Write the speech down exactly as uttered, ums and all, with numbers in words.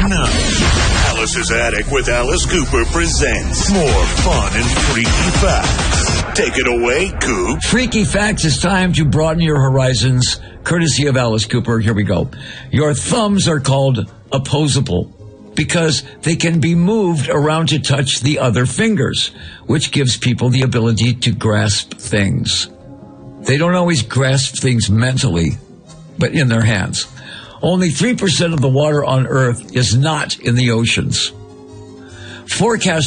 Now, Alice's Attic with Alice Cooper presents more fun and freaky facts. Take it away, Coop. Freaky facts, it's time to broaden your horizons, courtesy of Alice Cooper. Here we go. Your thumbs are called opposable because they can be moved around to touch the other fingers, which gives people the ability to grasp things. They don't always grasp things mentally, but in their hands. Only three percent of the water on Earth is not in the oceans. Forecast